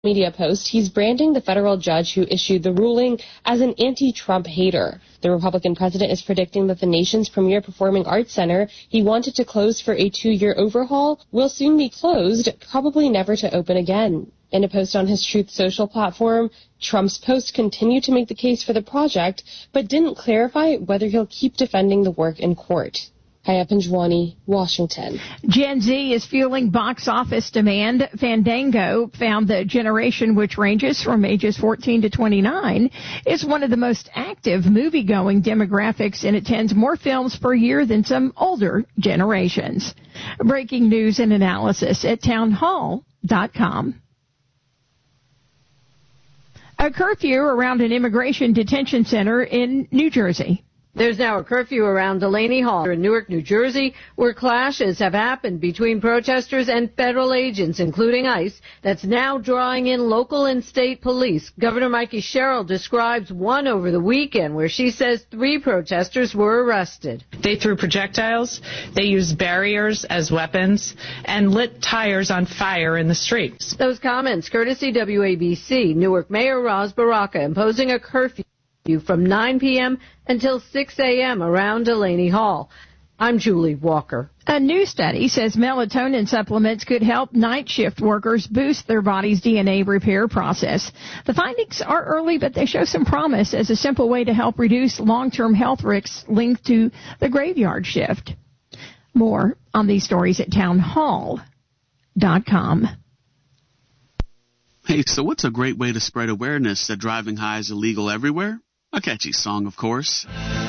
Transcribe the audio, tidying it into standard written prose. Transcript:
media post, he's branding the federal judge who issued the ruling as an anti-Trump hater. The Republican president is predicting that the nation's premier performing arts center he wanted to close for a 2-year overhaul will soon be closed, probably never to open again. In a post on his Truth Social platform, Trump's post continued to make the case for the project, but didn't clarify whether he'll keep defending the work in court. Haya Panjwani, Washington. Gen Z is fueling box office demand. Fandango found the generation, which ranges from ages 14 to 29, is one of the most active movie-going demographics and attends more films per year than some older generations. Breaking news and analysis at townhall.com. A curfew around an immigration detention center in New Jersey. There's now a curfew around Delaney Hall in Newark, New Jersey, where clashes have happened between protesters and federal agents, including ICE, that's now drawing in local and state police. Governor Mikey Sherrill describes one over the weekend where she says 3 protesters were arrested. They threw projectiles, they used barriers as weapons, and lit tires on fire in the streets. Those comments courtesy WABC. Newark Mayor Ras Baraka imposing a curfew from 9 p.m. until 6 a.m. around Delaney Hall. I'm Julie Walker. A new study says melatonin supplements could help night shift workers boost their body's DNA repair process. The findings are early, but they show some promise as a simple way to help reduce long-term health risks linked to the graveyard shift. More on these stories at townhall.com. Hey, so what's a great way to spread awareness that driving high is illegal everywhere? A catchy song, of course.